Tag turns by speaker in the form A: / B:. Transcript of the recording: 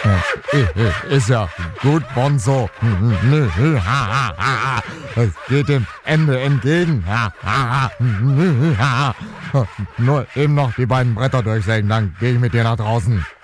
A: Ist ja gut, Bonzo. Es geht dem Ende entgegen. Nur eben noch die beiden Bretter durchsägen, dann gehe ich mit dir nach draußen.